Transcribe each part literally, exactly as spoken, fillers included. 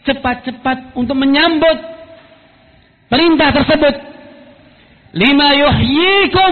cepat-cepat untuk menyambut perintah tersebut. Lima yuhyikum,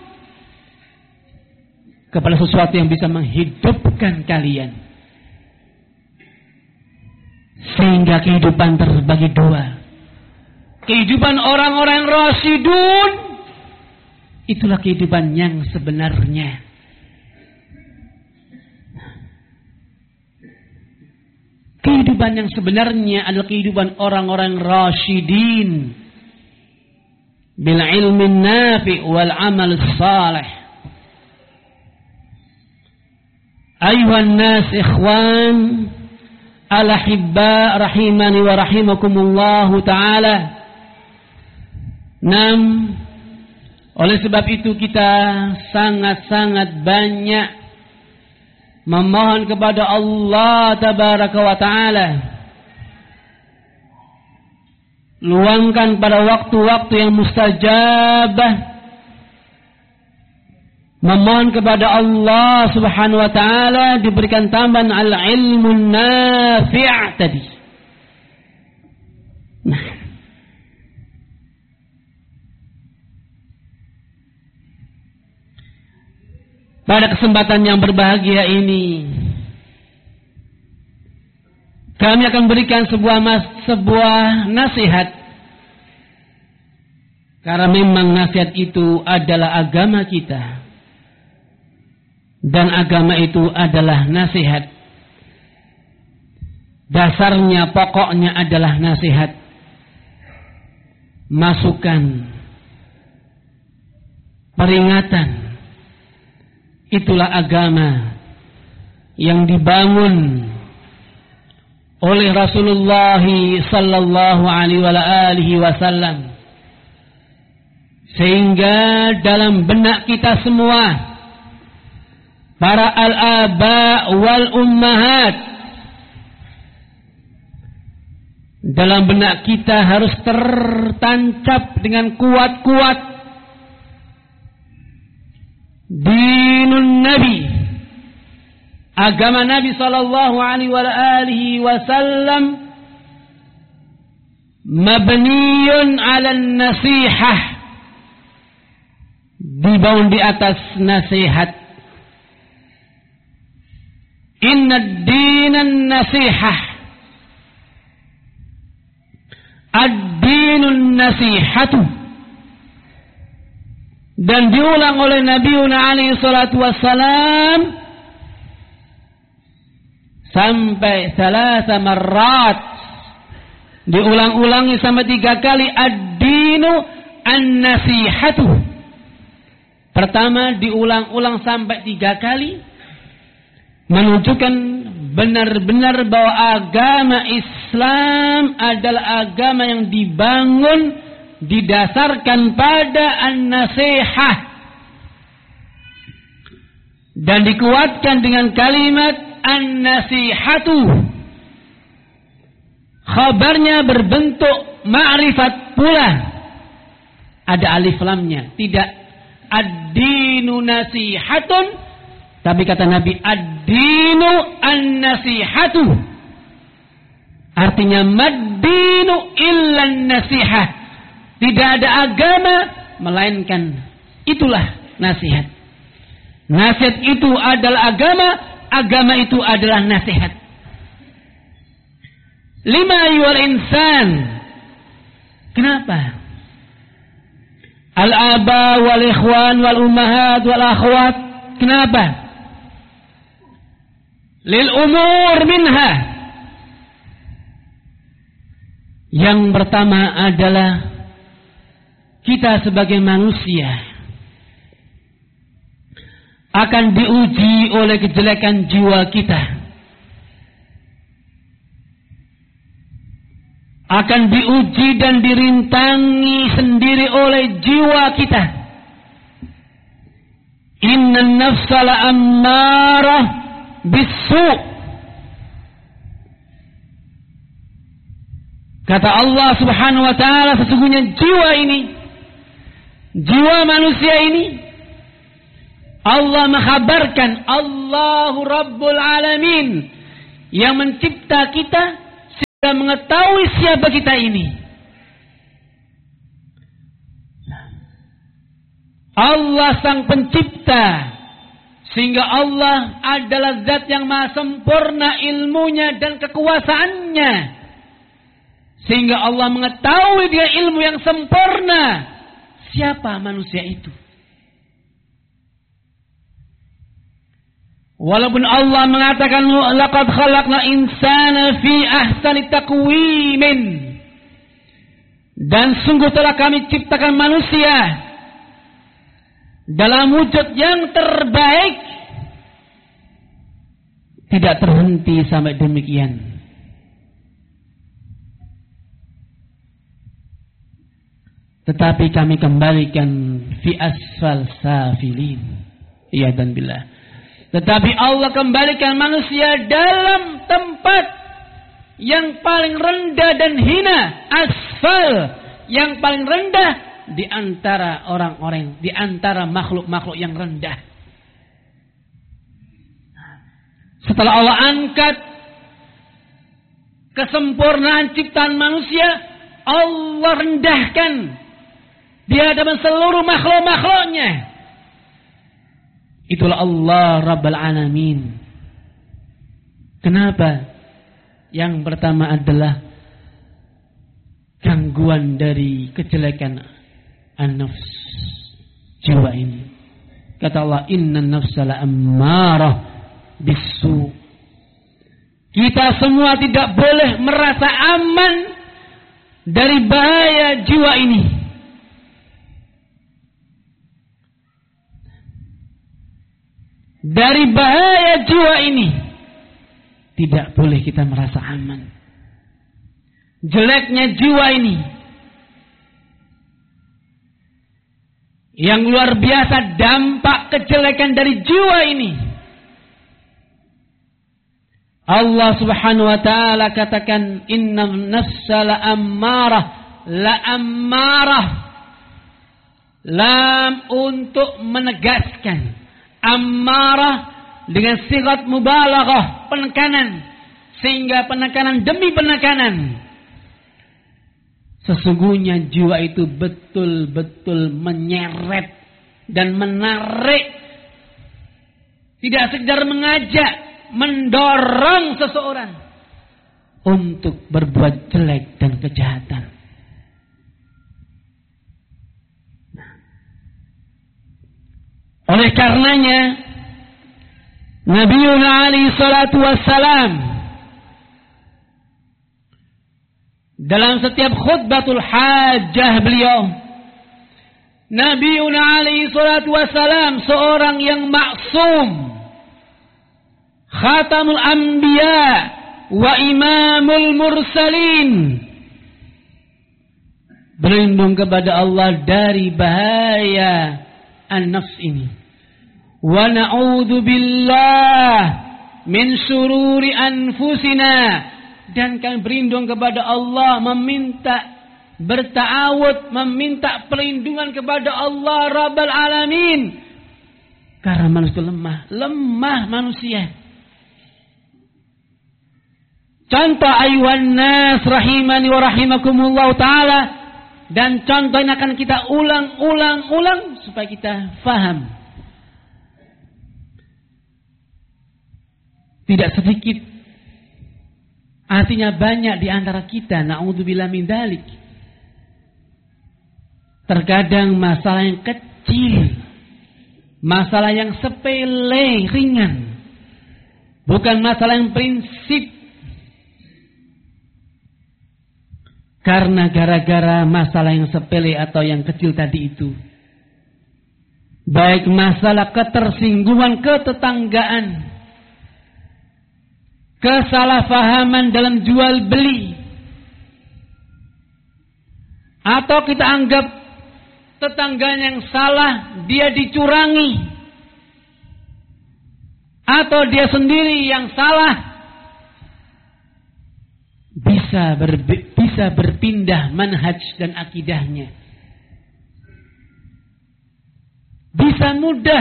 kepada sesuatu yang bisa menghidupkan kalian, sehingga kehidupan terbagi dua. Kehidupan orang-orang rasyidun, itulah kehidupan yang sebenarnya. Kehidupan yang sebenarnya adalah kehidupan orang-orang rasyidin, bil ilmi nafi wal amal salih. Ayuhan nas ikhwan al-ahibba rahimani wa rahimakumullah ta'ala. Nam, oleh sebab itu kita sangat-sangat banyak memohon kepada Allah tabaraka wa ta'ala, luangkan pada waktu-waktu yang mustajabah, memohon kepada Allah subhanahu wa ta'ala diberikan tambahan al-ilmun nafi' tadi. Nah, pada kesempatan yang berbahagia ini, kami akan berikan sebuah mas, sebuah nasihat. Karena memang nasihat itu adalah agama kita. Dan agama itu adalah nasihat. Dasarnya, pokoknya adalah nasihat. Masukan. Peringatan. Itulah agama yang dibangun oleh Rasulullah sallallahu alaihi wasallam, sehingga dalam benak kita semua, para al-aba wal ummahat, dalam benak kita harus tertancap dengan kuat-kuat dinun Nabi, agama Nabi sallallahu alaihi wasallam, mabniyun 'ala nasihah, dibangun di atas nasihat. Inna ad-dinan nasihah, ad-dinun nasihatu. Dan diulang oleh Nabiuna alaihi salatu wassalam sampai salasa marrat, diulang-ulangi sampai tiga kali. Ad-dinu an-nasihatu. Pertama diulang-ulang sampai tiga kali, menunjukkan benar-benar bahwa agama Islam adalah agama yang dibangun, didasarkan pada an-nasihah, dan dikuatkan dengan kalimat an-nasihatu. Khabarnya berbentuk ma'rifat pula, ada alif lamnya, tidak ad-dinu nasihatun, tapi kata Nabi ad-dinu an-nasihatu, artinya mad-dinu illa an-nasihah. Tidak ada agama melainkan itulah nasihat. Nasihat itu adalah agama, agama itu adalah nasihat. Lima yuwal insan. Kenapa? Al-aba wal ikhwan wal ummahat wal akhwat. Kenapa? Lil umur minha. Yang pertama adalah kita sebagai manusia akan diuji oleh kejelekan jiwa kita, akan diuji dan dirintangi sendiri oleh jiwa kita. Innan nafsa la'ammarah bis-su'. Kata Allah subhanahu wa ta'ala, sesungguhnya jiwa ini, jiwa manusia ini, Allah mengkhabarkan, Allahu Rabbul Alamin, yang mencipta kita mengetahui siapa kita ini. Allah sang pencipta, sehingga Allah adalah zat yang maha sempurna ilmunya dan kekuasaannya, sehingga Allah mengetahui dia ilmu yang sempurna siapa manusia itu. Walaupun Allah mengatakan laqad khalaqna insana fi ahsani taqwimin, dan sungguh telah kami ciptakan manusia dalam wujud yang terbaik, tidak terhenti sampai demikian. Tetapi kami kembalikan fi asfal safilin. Iya dan billah. Tetapi Allah kembalikan manusia dalam tempat yang paling rendah dan hina, asfal, yang paling rendah di antara orang-orang, di antara makhluk-makhluk yang rendah. Setelah Allah angkat kesempurnaan ciptaan manusia, Allah rendahkan di hadapan seluruh makhluk-makhluknya. Itulah Allah Rabbul Alamin. Kenapa? Yang pertama adalah gangguan dari kejelekan an-nafs, jiwa ini. Kata Allah, inna nafsa la'ammarah bisu. Kita semua tidak boleh merasa aman dari bahaya jiwa ini. Dari bahaya jiwa ini tidak boleh kita merasa aman. Jeleknya jiwa ini yang luar biasa, dampak kejelekan dari jiwa ini. Allah Subhanahu wa taala katakan inna nafsa la'ammarah, la'ammarah, lam untuk menegaskan, ammarah dengan sigat mubalaghah, penekanan, sehingga penekanan demi penekanan. Sesungguhnya jiwa itu betul-betul menyeret dan menarik, tidak sekedar mengajak, mendorong seseorang untuk berbuat jelek dan kejahatan. Oleh karenanya Nabi alaihi salatu wassalam dalam setiap khutbatul hajah beliau, Nabi alaihi salatu wassalam seorang yang maksum, khatamul anbiya wa imamul mursalin, berlindung kepada Allah dari bahaya an-nafs ini. Wa na'udzu billah min syururi anfusina, dan kami berlindung kepada Allah, meminta berta'awud, meminta perlindungan kepada Allah Rabbul Alamin, karena manusia lemah, lemah manusia. Contoh ayuhan nas rahimani wa rahimakumullah ta'ala, dan contoh ini akan kita ulang-ulang-ulang supaya kita faham. Tidak sedikit, artinya banyak di antara kita, na'udzubillah min dzalik, terkadang masalah yang kecil, masalah yang sepele, ringan, bukan masalah yang prinsip, karena gara-gara masalah yang sepele atau yang kecil tadi itu, baik masalah ketersinggungan ketetanggaan, kesalahpahaman dalam jual beli, atau kita anggap tetangganya yang salah, dia dicurangi, atau dia sendiri yang salah, bisa ber, bisa berpindah manhaj dan akidahnya, bisa mudah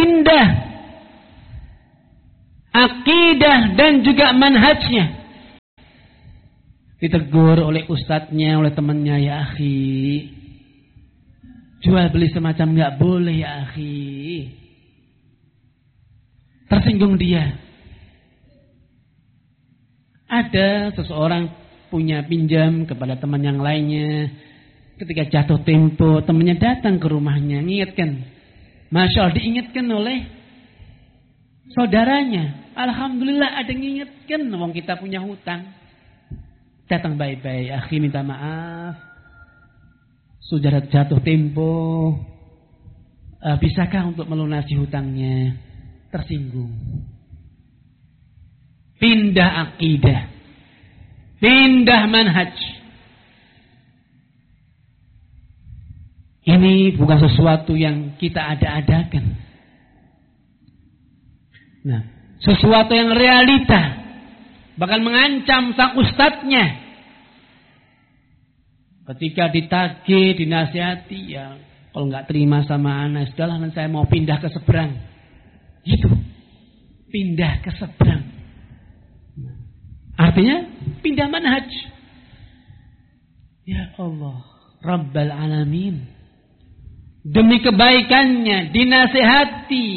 berpindah akidah dan juga manhajnya. Ditegur oleh ustadznya, oleh temannya, ya akhi, jual beli semacam nggak boleh ya akhi. Tersinggung dia. Ada seseorang punya pinjam kepada teman yang lainnya. Ketika jatuh tempo, temannya datang ke rumahnya, mengingatkan. Masya Allah, diingatkan oleh saudaranya. Alhamdulillah ada yang mengingatkan, wong kita punya hutang. Datang baik-baik, akhi minta maaf. Sudah jatuh tempo. Uh, bisakah untuk melunasi hutangnya? Tersinggung. Pindah akidah. Pindah manhaj. Ini bukan sesuatu yang kita ada-adakan. Nah, sesuatu yang realita. Bahkan mengancam sang ustadznya. Ketika ditagih, dinasihati, ya kalau nggak terima sama anak, sudahlah saya mau pindah ke seberang. Gitu. Pindah ke seberang. Artinya pindah manhaj. Ya Allah, Rabbal Alamin. Demi kebaikannya dinasihati.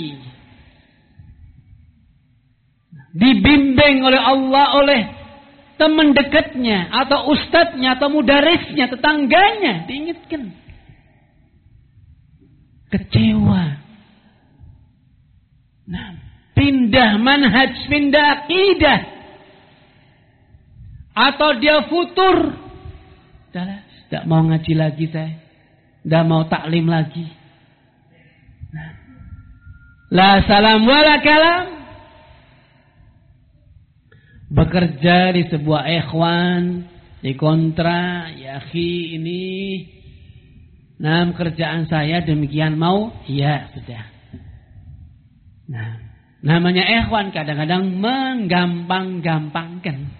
Dibimbing oleh Allah, oleh teman dekatnya, atau ustadznya, atau mudarisnya, tetangganya, diingatkan. Kecewa. Nah, pindah manhaj, pindah akidah. Atau dia futur. Sudahlah, tidak mau ngaji lagi saya. Tidak mau taklim lagi. Nah. La salam wala kalam. Bekerja di sebuah ikhwan, di kontra, ya akhi ini, nah kerjaan saya demikian mau, ya sudah. Nah, namanya ikhwan kadang-kadang menggampang-gampangkan.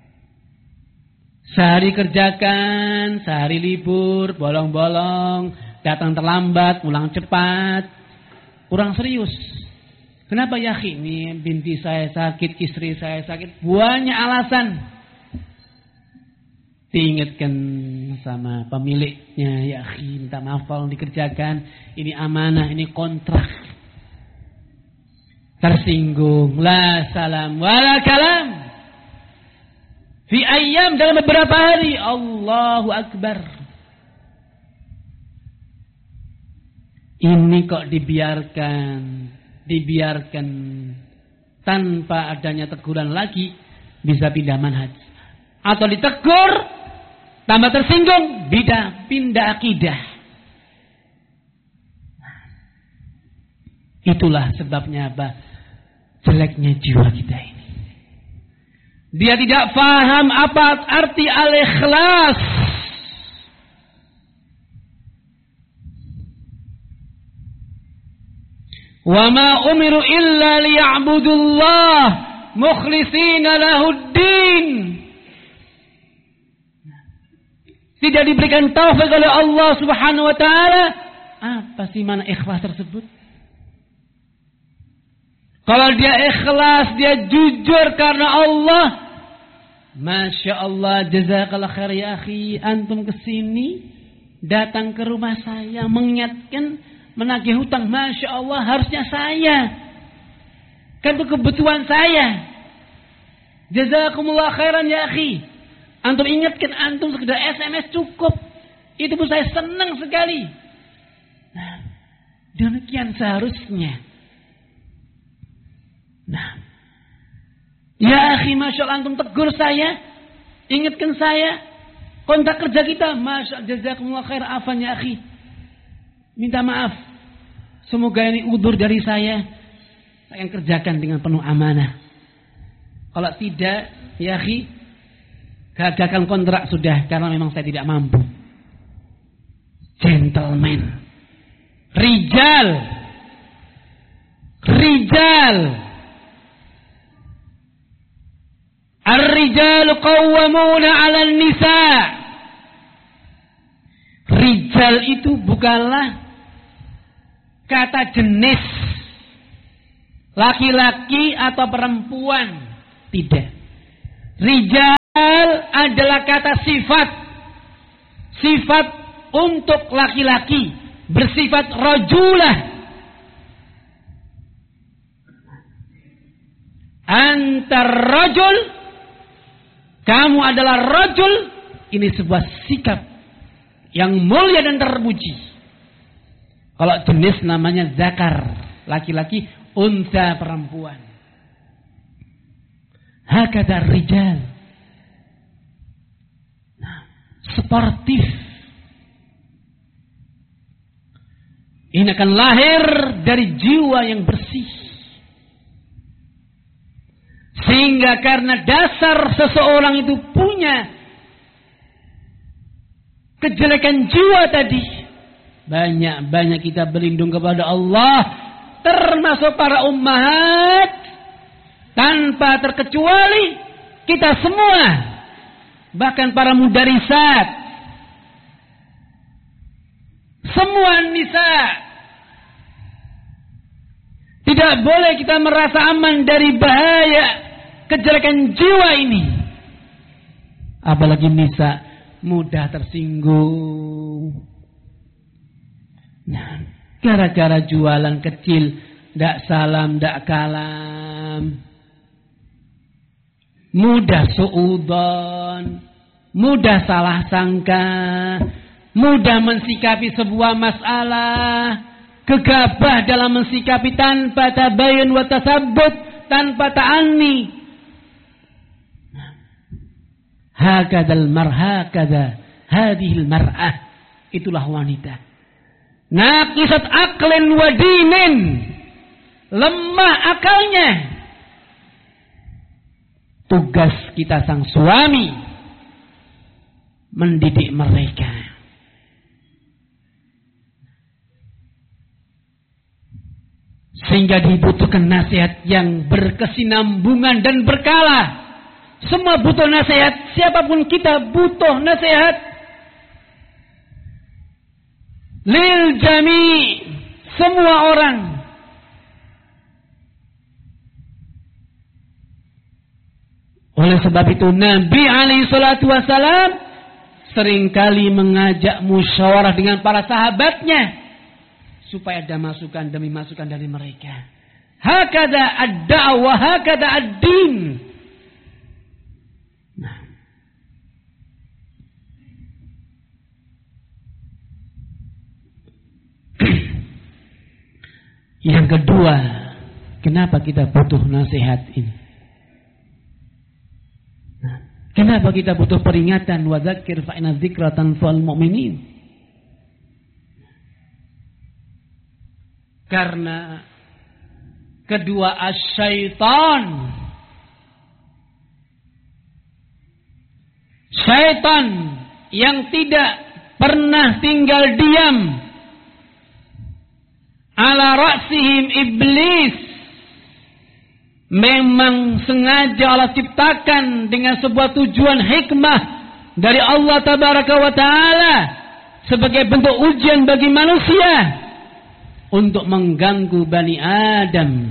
Sehari kerjakan, sehari libur, bolong-bolong, datang terlambat, pulang cepat, kurang serius. Kenapa ya akhi? Ini binti saya sakit, istri saya sakit. Banyak alasan. Diingatkan sama pemiliknya. Ya akhi, minta maaf kalau dikerjakan. Ini amanah, ini kontrak. Tersinggung. La salam wala kalam. Fi ayyam, dalam beberapa hari. Allahu Akbar. Ini kok dibiarkan. Dibiarkan tanpa adanya teguran lagi, bisa pindah manhaj. Atau ditegur, tambah tersinggung, beda, pindah akidah. Itulah sebabnya apa? Jeleknya jiwa kita ini. Dia tidak faham apa arti al-ikhlas. Wa ma umiru illa liya'budullah mukhlishina lahuddin. Tidak diberikan taufik oleh Allah Subhanahu wa taala. Apa sih mana ikhlas tersebut? Kalau dia ikhlas, dia jujur karena Allah, Masya Allah, jazakallah khair ya akhi, antum kesini datang ke rumah saya mengingatkan menagih hutang, Masya Allah, harusnya saya. Kan itu kebutuhan saya. Jazakumullah khairan ya akhi. Antum ingatkan, antum sekedar S M S cukup. Itu pun saya senang sekali. Nah, demikian seharusnya. Nah, ya akhi, Masya Allah, antum tegur saya. Ingatkan saya. Kontak kerja kita, Masya Allah, jazakumullah khair, afan ya akhi. Minta maaf. Semoga ini udzur dari saya. Saya akan kerjakan dengan penuh amanah. Kalau tidak, ya akhi, gagalkan kontrak sudah, karena memang saya tidak mampu. Gentleman. Rijal. Rijal. Ar-rijalu qawwamuna 'alan nisa. Rijal itu bukanlah kata jenis laki-laki atau perempuan. Tidak. Rijal adalah kata sifat. Sifat untuk laki-laki, bersifat rajulah. Antar rajul, kamu adalah rajul. Ini sebuah sikap yang mulia dan terpuji. Kalau jenis namanya zakar, laki-laki, unsa perempuan. Hakadha rijal. Nah, sportif. Ini akan lahir dari jiwa yang bersih. Sehingga karena dasar seseorang itu punya kejelekan jiwa tadi, banyak-banyak kita berlindung kepada Allah, termasuk para ummahat, tanpa terkecuali kita semua, bahkan para mudarisat, semua nisa. Tidak boleh kita merasa aman dari bahaya kejelekan jiwa ini. Apalagi nisa, mudah tersinggung. Nah, gara-gara jualan kecil, ndak salam, ndak kalam, mudah suudzon, mudah salah sangka, mudah mensikapi sebuah masalah, gegabah dalam mensikapi tanpa tabayun wa tasabbut, tanpa ta'anni. Hakadzal marhakadza hadhil mar'ah, itulah wanita. Naqisat aqlin wa dinin, lemah akalnya. Tugas kita sang suami mendidik mereka. Sehingga dibutuhkan nasihat yang berkesinambungan dan berkala. Semua butuh nasihat. Siapapun kita butuh nasihat. Lil jami, semua orang. Oleh sebab itu Nabi alaihi salatu wasalam seringkali mengajak musyawarah dengan para sahabatnya supaya ada masukan demi masukan dari mereka. Hakada ad-da'wah, hakada ad-din. Nah. Yang kedua, kenapa kita butuh nasihat ini? Nah, kenapa kita butuh peringatan? Wa dzakir fa inna dzikra tanfa'ul mu'minin. Karena kedua asyaitan, syaitan yang tidak pernah tinggal diam, ala ra'sihim iblis, memang sengaja Allah ciptakan dengan sebuah tujuan hikmah dari Allah tabaraka wa ta'ala sebagai bentuk ujian bagi manusia untuk mengganggu Bani Adam.